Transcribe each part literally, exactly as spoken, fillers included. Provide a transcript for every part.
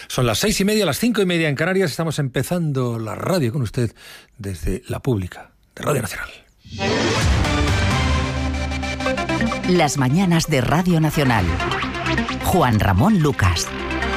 Son las seis y media, las cinco y media en Canarias. Estamos empezando la radio con usted desde la pública de Radio Nacional. Las mañanas de Radio Nacional. Juan Ramón Lucas.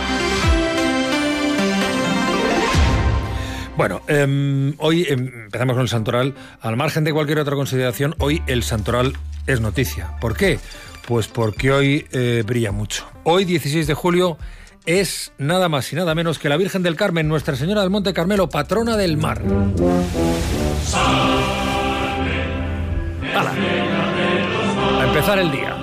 Bueno, eh, hoy eh, empezamos con el santoral. Al margen de cualquier otra consideración, hoy el santoral es noticia. ¿Por qué? Pues porque hoy eh, brilla mucho. Hoy, dieciséis de julio, es nada más y nada menos que la Virgen del Carmen, Nuestra Señora del Monte Carmelo, patrona del mar. ¡Hala! A empezar el día.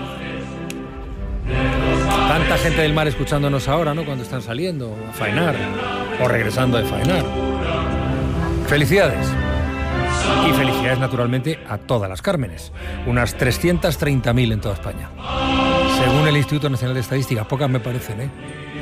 Tanta gente del mar escuchándonos ahora, ¿no? Cuando están saliendo a faenar o regresando de faenar. Felicidades. Y felicidades, naturalmente, a todas las Cármenes. Unas trescientas treinta mil en toda España. Según el Instituto Nacional de Estadística. Pocas me parecen, ¿eh?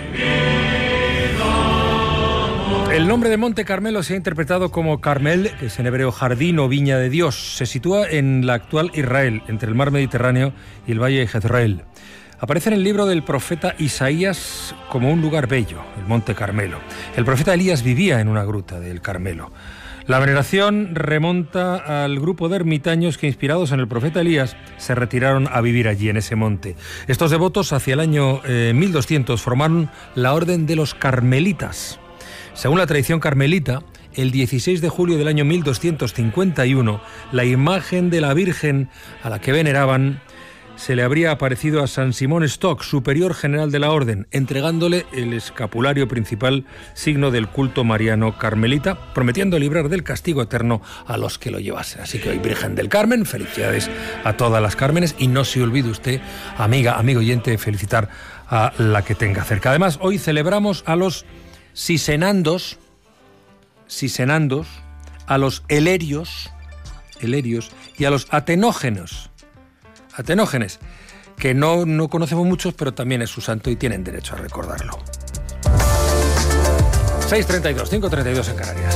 El nombre de Monte Carmelo se ha interpretado como Carmel, que es en hebreo jardín o viña de Dios. Se sitúa en la actual Israel, entre el mar Mediterráneo y el valle de Jezreel. Aparece en el libro del profeta Isaías como un lugar bello, el Monte Carmelo. El profeta Elías vivía en una gruta del Carmelo. La veneración remonta al grupo de ermitaños que, inspirados en el profeta Elías, se retiraron a vivir allí, en ese monte. Estos devotos, hacia el año eh, mil doscientos, formaron la Orden de los Carmelitas. Según la tradición carmelita, el dieciséis de julio del año mil doscientos cincuenta y uno, la imagen de la Virgen a la que veneraban se le habría aparecido a San Simón Stock, superior general de la orden, entregándole el escapulario principal, signo del culto mariano carmelita, prometiendo librar del castigo eterno a los que lo llevasen. Así que hoy, Virgen del Carmen, felicidades a todas las Cármenes, y no se olvide usted, amiga, amigo oyente, felicitar a la que tenga cerca. Además, hoy celebramos a los sisenandos, sisenandos, a los elerios, elerios y a los atenógenos, Atenógenes, que no, no conocemos muchos, pero también es su santo y tienen derecho a recordarlo. seis treinta y dos, cinco treinta y dos en Canarias.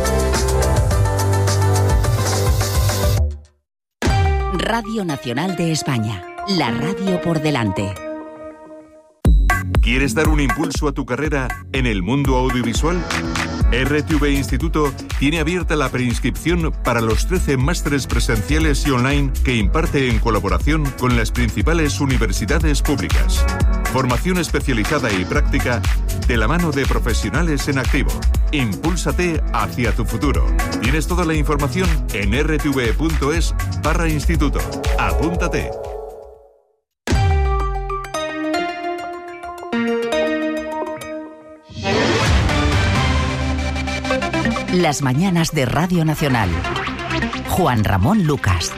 Radio Nacional de España, la radio por delante. ¿Quieres dar un impulso a tu carrera en el mundo audiovisual? R T V Instituto tiene abierta la preinscripción para los trece másteres presenciales y online que imparte en colaboración con las principales universidades públicas. Formación especializada y práctica de la mano de profesionales en activo. Impúlsate hacia tu futuro. Tienes toda la información en r t v punto es barra instituto. Apúntate. Las mañanas de Radio Nacional. Juan Ramón Lucas.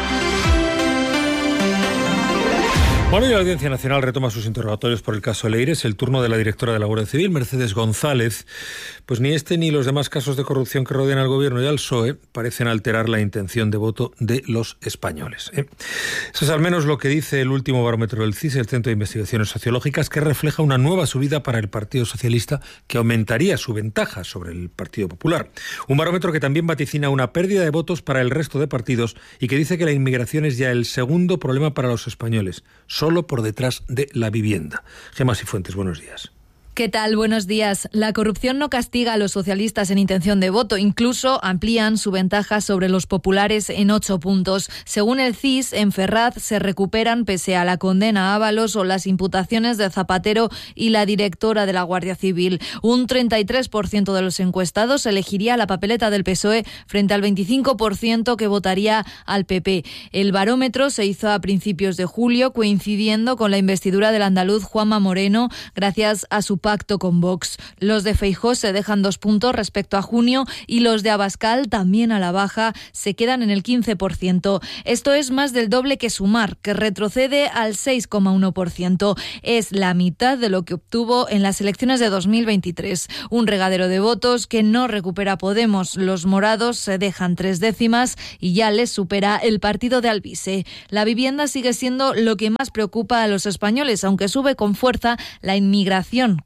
Bueno, y la Audiencia Nacional retoma sus interrogatorios por el caso Leire. Es el turno de la directora de la Guardia Civil, Mercedes González. Pues ni este ni los demás casos de corrupción que rodean al Gobierno y al P S O E parecen alterar la intención de voto de los españoles, ¿eh? Eso es al menos lo que dice el último barómetro del C I S, el Centro de Investigaciones Sociológicas, que refleja una nueva subida para el Partido Socialista que aumentaría su ventaja sobre el Partido Popular. Un barómetro que también vaticina una pérdida de votos para el resto de partidos y que dice que la inmigración es ya el segundo problema para los españoles, solo por detrás de la vivienda. Gemma Sifuentes, buenos días. ¿Qué tal? Buenos días. La corrupción no castiga a los socialistas en intención de voto. Incluso amplían su ventaja sobre los populares en ocho puntos. Según el C I S, en Ferraz se recuperan pese a la condena a Ábalos o las imputaciones de Zapatero y la directora de la Guardia Civil. Un treinta y tres por ciento de los encuestados elegiría la papeleta del P S O E frente al veinticinco por ciento que votaría al P P. El barómetro se hizo a principios de julio, coincidiendo con la investidura del andaluz Juanma Moreno, gracias a su pacto con Vox. Los de Feijóo se dejan dos puntos respecto a junio y los de Abascal, también a la baja, se quedan en el quince por ciento. Esto es más del doble que Sumar, que retrocede al seis coma uno por ciento. Es la mitad de lo que obtuvo en las elecciones de dos mil veintitrés. Un regadero de votos que no recupera Podemos. Los morados se dejan tres décimas y ya les supera el partido de Alvise. La vivienda sigue siendo lo que más preocupa a los españoles, aunque sube con fuerza la inmigración,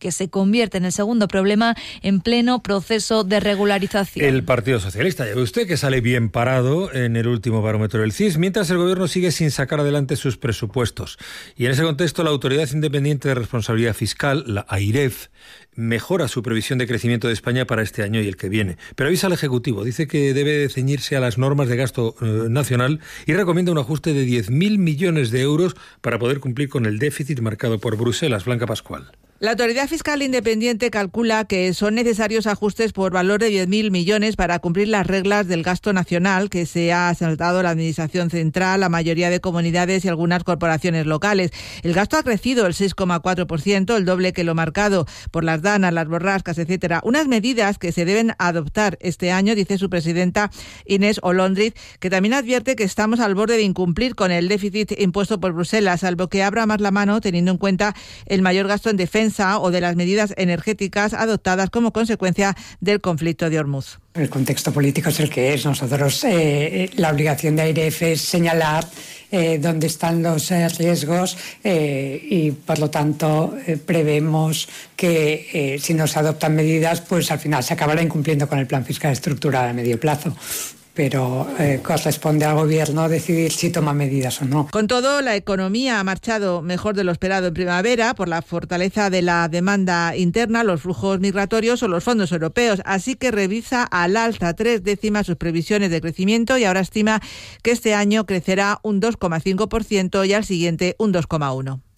que se convierte en el segundo problema en pleno proceso de regularización. El Partido Socialista, ya ve usted que sale bien parado en el último barómetro del C I S, mientras el Gobierno sigue sin sacar adelante sus presupuestos. Y en ese contexto, la Autoridad Independiente de Responsabilidad Fiscal, la AIREF, mejora su previsión de crecimiento de España para este año y el que viene. Pero avisa al Ejecutivo, dice que debe ceñirse a las normas de gasto eh, nacional y recomienda un ajuste de diez mil millones de euros para poder cumplir con el déficit marcado por Bruselas. Blanca Pascual. La Autoridad Fiscal Independiente calcula que son necesarios ajustes por valor de diez mil millones para cumplir las reglas del gasto nacional que se ha saltado la Administración Central, la mayoría de comunidades y algunas corporaciones locales. El gasto ha crecido el seis coma cuatro por ciento, el doble que lo marcado por las danas, las borrascas, etcétera. Unas medidas que se deben adoptar este año, dice su presidenta Inés Olóndriz, que también advierte que estamos al borde de incumplir con el déficit impuesto por Bruselas, salvo que abra más la mano teniendo en cuenta el mayor gasto en defensa o de las medidas energéticas adoptadas como consecuencia del conflicto de Hormuz. El contexto político es el que es. Nosotros, eh, la obligación de AIREF es señalar eh, dónde están los eh, riesgos eh, y, por lo tanto, eh, prevemos que eh, si no se adoptan medidas, pues al final se acabará incumpliendo con el plan fiscal estructural a medio plazo. Pero eh, corresponde al Gobierno decidir si toma medidas o no. Con todo, la economía ha marchado mejor de lo esperado en primavera por la fortaleza de la demanda interna, los flujos migratorios o los fondos europeos. Así que revisa al alza tres décimas sus previsiones de crecimiento y ahora estima que este año crecerá un dos coma cinco por ciento y al siguiente un dos coma uno por ciento.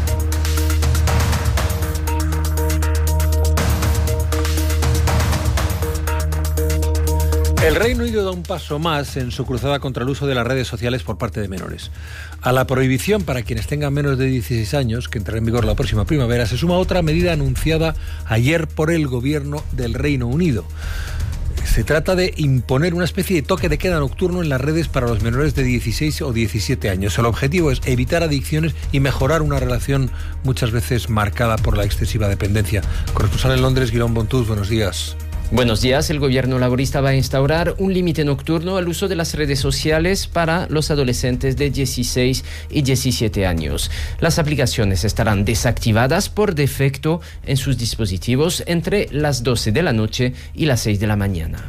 El Reino Unido da un paso más en su cruzada contra el uso de las redes sociales por parte de menores. A la prohibición para quienes tengan menos de dieciséis años, que entrará en vigor la próxima primavera, se suma otra medida anunciada ayer por el Gobierno del Reino Unido. Se trata de imponer una especie de toque de queda nocturno en las redes para los menores de dieciséis o diecisiete años. El objetivo es evitar adicciones y mejorar una relación muchas veces marcada por la excesiva dependencia. Corresponsal en Londres, Guillaume Bontús, buenos días. Buenos días. El gobierno laborista va a instaurar un límite nocturno al uso de las redes sociales para los adolescentes de dieciséis y diecisiete años. Las aplicaciones estarán desactivadas por defecto en sus dispositivos entre las doce de la noche y las seis de la mañana.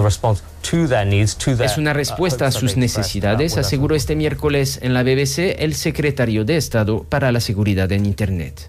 Es una respuesta a sus necesidades, aseguró este miércoles en la B B C el secretario de Estado para la Seguridad en Internet.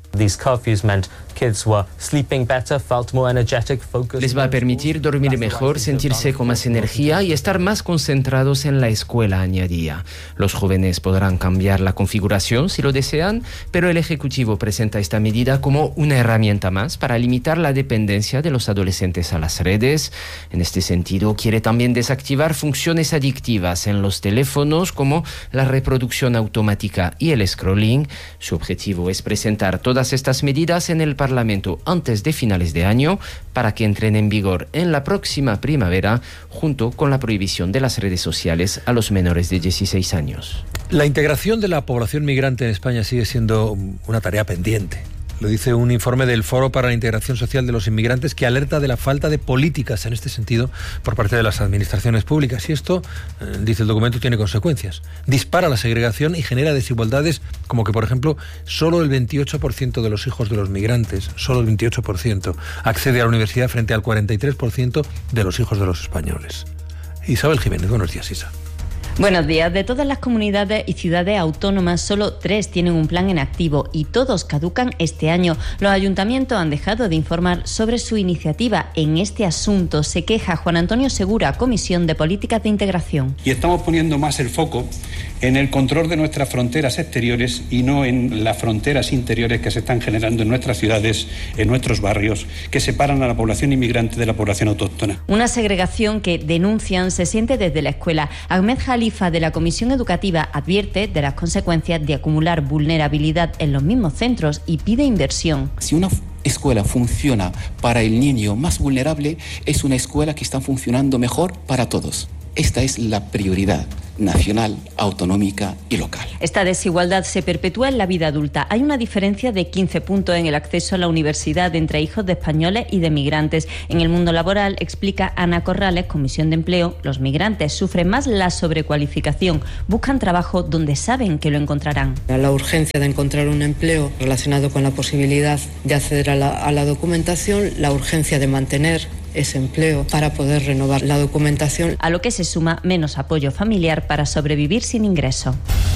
Les va a permitir dormir mejor, sentirse con más energía y estar más concentrados en la escuela, añadía. Los jóvenes podrán cambiar la configuración si lo desean, pero el Ejecutivo presenta esta medida como una herramienta más para limitar la dependencia de los adolescentes a las redes. En este sentido, quiere también desactivar funciones adictivas en los teléfonos como la reproducción automática y el scrolling. Su objetivo es presentar todas estas medidas en el Parlamento antes de finales de año para que entren en vigor en la próxima primavera, junto con la prohibición de las redes sociales a los menores de dieciséis años. La integración de la población migrante en España sigue siendo una tarea pendiente. Lo dice un informe del Foro para la Integración Social de los Inmigrantes, que alerta de la falta de políticas en este sentido por parte de las administraciones públicas. Y esto, eh, dice el documento, tiene consecuencias. Dispara la segregación y genera desigualdades, como que, por ejemplo, solo el veintiocho por ciento de los hijos de los migrantes, solo el veintiocho por ciento, accede a la universidad frente al cuarenta y tres por ciento de los hijos de los españoles. Isabel Jiménez, buenos días, Isa. Buenos días. De todas las comunidades y ciudades autónomas, solo tres tienen un plan en activo y todos caducan este año. Los ayuntamientos han dejado de informar sobre su iniciativa. En este asunto se queja Juan Antonio Segura, Comisión de Políticas de Integración. Y estamos poniendo más el foco en el control de nuestras fronteras exteriores y no en las fronteras interiores que se están generando en nuestras ciudades, en nuestros barrios, que separan a la población inmigrante de la población autóctona. Una segregación que, denuncian, se siente desde la escuela. Ahmed Jalí de la Comisión Educativa advierte de las consecuencias de acumular vulnerabilidad en los mismos centros y pide inversión. Si una escuela funciona para el niño más vulnerable, es una escuela que está funcionando mejor para todos. Esta es la prioridad nacional, autonómica y local. Esta desigualdad se perpetúa en la vida adulta. Hay una diferencia de quince puntos en el acceso a la universidad entre hijos de españoles y de migrantes. En el mundo laboral, explica Ana Corrales, Comisión de Empleo, los migrantes sufren más la sobrecualificación. Buscan trabajo donde saben que lo encontrarán. La urgencia de encontrar un empleo relacionado con la posibilidad de acceder a la, a la documentación, la urgencia de mantener ese empleo para poder renovar la documentación. A lo que se suma menos apoyo familiar para sobrevivir sin ingreso.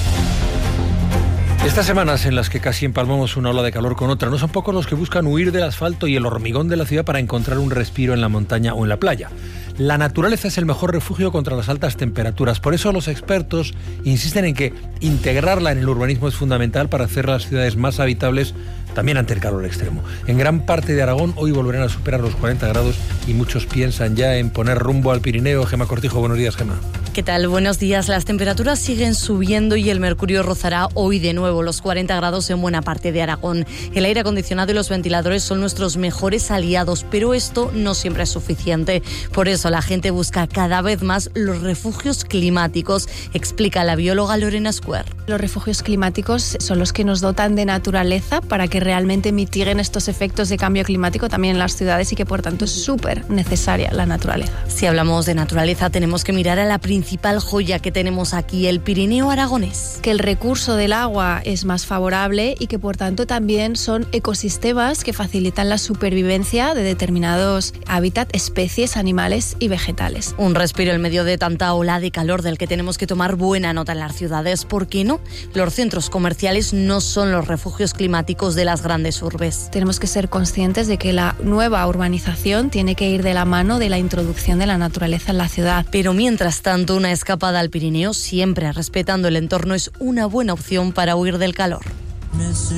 Estas semanas en las que casi empalmamos una ola de calor con otra, no son pocos los que buscan huir del asfalto y el hormigón de la ciudad para encontrar un respiro en la montaña o en la playa. La naturaleza es el mejor refugio contra las altas temperaturas. Por eso los expertos insisten en que integrarla en el urbanismo es fundamental para hacer las ciudades más habitables también ante el calor extremo. En gran parte de Aragón hoy volverán a superar los cuarenta grados y muchos piensan ya en poner rumbo al Pirineo. Gema Cortijo, buenos días, Gema. ¿Qué tal? Buenos días. Las temperaturas siguen subiendo y el mercurio rozará hoy de nuevo los cuarenta grados en buena parte de Aragón. El aire acondicionado y los ventiladores son nuestros mejores aliados, pero esto no siempre es suficiente. Por eso la gente busca cada vez más los refugios climáticos, explica la bióloga Lorena Square. Los refugios climáticos son los que nos dotan de naturaleza para que realmente mitiguen estos efectos de cambio climático también en las ciudades y que por tanto es súper necesaria la naturaleza. Si hablamos de naturaleza tenemos que mirar a la principal joya que tenemos aquí, el Pirineo aragonés. Que el recurso del agua es más favorable y que por tanto también son ecosistemas que facilitan la supervivencia de determinados hábitats, especies, animales y vegetales. Un respiro en medio de tanta ola de calor del que tenemos que tomar buena nota en las ciudades. ¿Por qué no? Los centros comerciales no son los refugios climáticos de las grandes urbes. Tenemos que ser conscientes de que la nueva urbanización tiene que ir de la mano de la introducción de la naturaleza en la ciudad. Pero mientras tanto, una escapada al Pirineo, siempre respetando el entorno, es una buena opción para huir del calor.